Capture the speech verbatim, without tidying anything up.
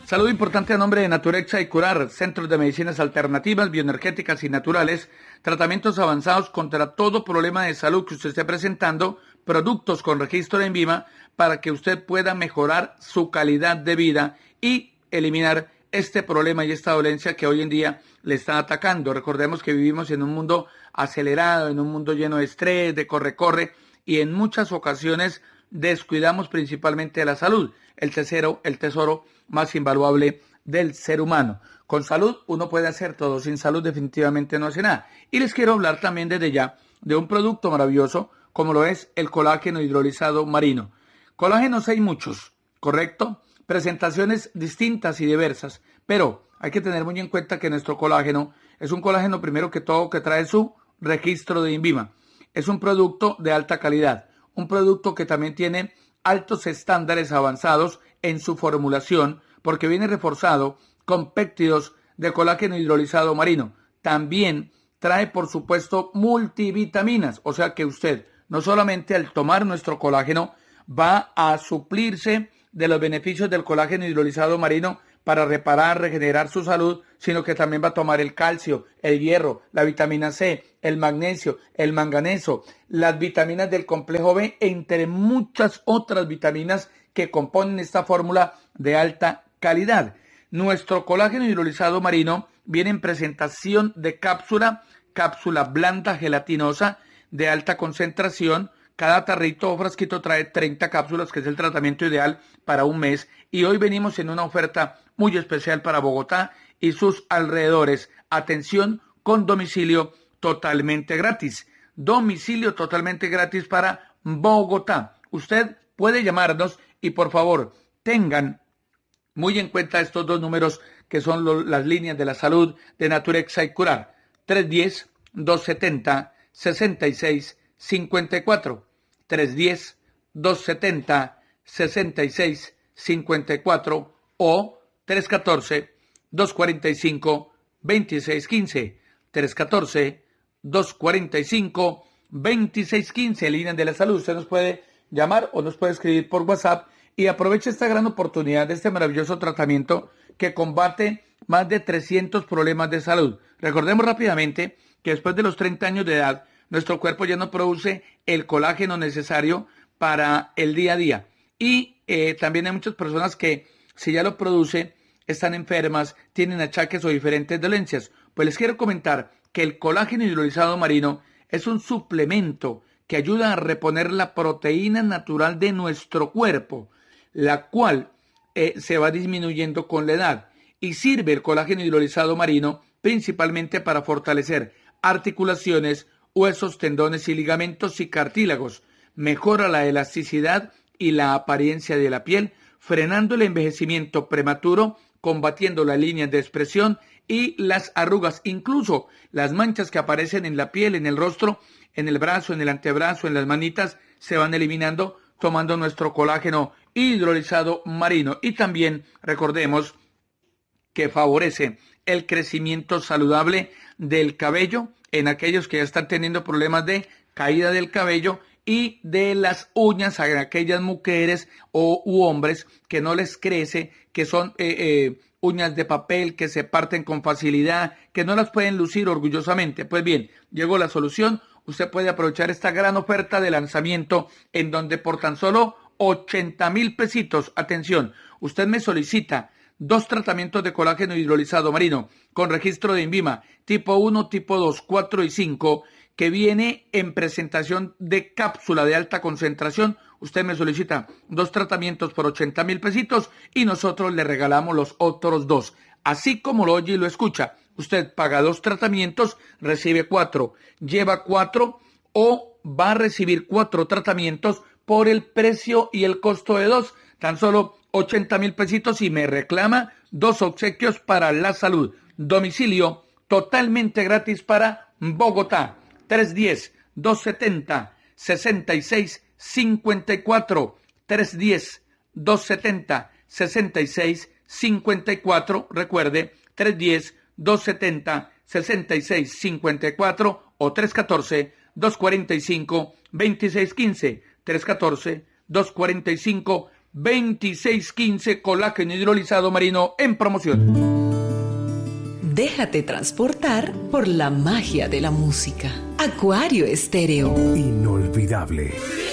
Saludo importante a nombre de Naturexa y Curar, centros de medicinas alternativas, bioenergéticas y naturales, tratamientos avanzados contra todo problema de salud que usted esté presentando, productos con registro de INVIMA para que usted pueda mejorar su calidad de vida y eliminar este problema y esta dolencia que hoy en día le está atacando. Recordemos que vivimos en un mundo acelerado, en un mundo lleno de estrés, de corre-corre, y en muchas ocasiones descuidamos principalmente de la salud, el tesoro, el tesoro más invaluable del ser humano. Con salud uno puede hacer todo, sin salud definitivamente no hace nada. Y les quiero hablar también desde ya de un producto maravilloso como lo es el colágeno hidrolizado marino. Colágenos hay muchos, ¿correcto? Presentaciones distintas y diversas, pero hay que tener muy en cuenta que nuestro colágeno es un colágeno primero que todo que trae su registro de INVIMA. Es un producto de alta calidad, un producto que también tiene altos estándares avanzados en su formulación porque viene reforzado con péptidos de colágeno hidrolizado marino. También trae, por supuesto, multivitaminas, o sea que usted no solamente al tomar nuestro colágeno va a suplirse de los beneficios del colágeno hidrolizado marino para reparar, regenerar su salud, sino que también va a tomar el calcio, el hierro, la vitamina C, el magnesio, el manganeso, las vitaminas del complejo B, entre muchas otras vitaminas que componen esta fórmula de alta calidad. Nuestro colágeno hidrolizado marino viene en presentación de cápsula, cápsula blanda gelatinosa de alta concentración. Cada tarrito o frasquito trae treinta cápsulas, que es el tratamiento ideal para un mes. Y hoy venimos en una oferta muy especial para Bogotá y sus alrededores. Atención, con domicilio totalmente gratis. Domicilio totalmente gratis para Bogotá. Usted puede llamarnos y por favor tengan muy en cuenta estos dos números que son lo, las líneas de la salud de Naturexa y Curar. tres uno cero, dos siete cero, seis seis cinco cuatro. tres uno cero, dos siete cero, seis seis cinco cuatro o tres uno cuatro, dos cuatro cinco, dos seis uno cinco. tres uno cuatro, dos cuatro cinco, dos seis uno cinco. Líneas de la salud. Usted nos puede llamar o nos puede escribir por WhatsApp y aproveche esta gran oportunidad de este maravilloso tratamiento que combate más de trescientos problemas de salud. Recordemos rápidamente que después de los treinta años de edad, nuestro cuerpo ya no produce el colágeno necesario para el día a día. Y eh, también hay muchas personas que, si ya lo produce, están enfermas, tienen achaques o diferentes dolencias. Pues les quiero comentar que el colágeno hidrolizado marino es un suplemento que ayuda a reponer la proteína natural de nuestro cuerpo, la cual eh, se va disminuyendo con la edad. Y sirve el colágeno hidrolizado marino principalmente para fortalecer articulaciones, huesos, tendones y ligamentos y cartílagos. Mejora la elasticidad y la apariencia de la piel, frenando el envejecimiento prematuro, combatiendo las líneas de expresión y las arrugas, incluso las manchas que aparecen en la piel, en el rostro, en el brazo, en el antebrazo, en las manitas, se van eliminando tomando nuestro colágeno hidrolizado marino. Y también recordemos que favorece el crecimiento saludable del cabello en aquellos que ya están teniendo problemas de caída del cabello y de las uñas a aquellas mujeres o u hombres que no les crece, que son eh, eh, uñas de papel, que se parten con facilidad, que no las pueden lucir orgullosamente. Pues bien, llegó la solución. Usted puede aprovechar esta gran oferta de lanzamiento en donde por tan solo ochenta mil pesitos, atención, usted me solicita dos tratamientos de colágeno hidrolizado marino con registro de INVIMA, tipo uno, tipo dos, cuatro y cinco, que viene en presentación de cápsula de alta concentración. Usted me solicita dos tratamientos por ochenta mil pesitos y nosotros le regalamos los otros dos. Así como lo oye y lo escucha, usted paga dos tratamientos, recibe cuatro, lleva cuatro o va a recibir cuatro tratamientos por el precio y el costo de dos, tan solo ochenta mil pesitos y me reclama dos obsequios para la salud. Domicilio totalmente gratis para Bogotá. tres uno cero, dos siete cero, seis seis cinco cuatro. tres uno cero, dos siete cero, seis seis cinco cuatro. Recuerde, tres uno cero, dos siete cero, seis seis cinco cuatro o tres uno cuatro, dos cuatro cinco, dos seis uno cinco. tres uno cuatro, dos cuatro cinco, veintiséis quince, colágeno hidrolizado marino en promoción. Déjate transportar por la magia de la música. Acuario Estéreo. Inolvidable.